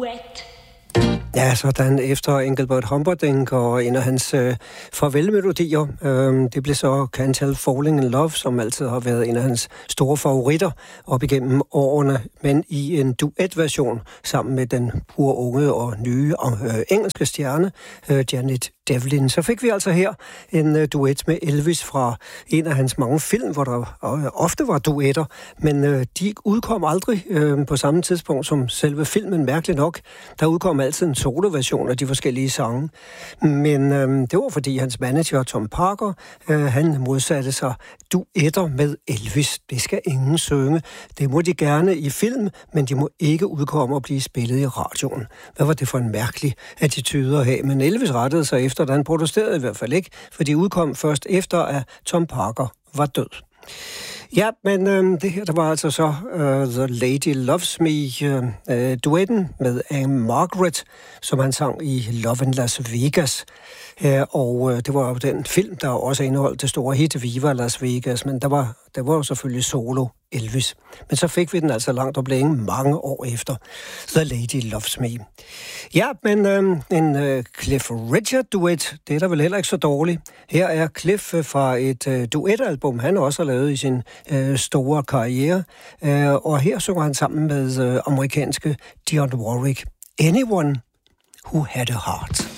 duet. Ja, sådan efter Engelbert Humperdinck og en af hans farvelmelodier. Det blev så Can't Falling in Love, som altid har været en af hans store favoritter op igennem årene, men i en duetversion sammen med den pure unge og nye engelske stjerne, Janet Devlin. Så fik vi altså her en duet med Elvis fra en af hans mange film, hvor der ofte var duetter, men de udkom aldrig på samme tidspunkt som selve filmen, mærkeligt nok. Der udkom altid en soloversion af de forskellige sange. Men det var fordi hans manager Tom Parker, han modsatte sig duetter med Elvis. Det skal ingen synge. Det må de gerne i film, men de må ikke udkomme og blive spillet i radioen. Hvad var det for en mærkelig attitude at have? Men Elvis rettede sig efter, da han protesterede i hvert fald ikke, for de udkom først efter, at Tom Parker var død. Ja, men det her, der var altså så The Lady Loves Me, duetten med Anne Margaret, som han sang i Love in Las Vegas. Og det var jo den film, der også indeholdt det store hit Viva Las Vegas, men der var jo selvfølgelig solo Elvis. Men så fik vi den altså langt og længe mange år efter The Lady Loves Me. Ja, men en Cliff Richard-duet, det er da vel heller ikke så dårligt. Her er Cliff fra et duetalbum, han også har lavet i sin store karriere. Og her synger han sammen med amerikanske Dionne Warwick. Anyone Who Had a Heart.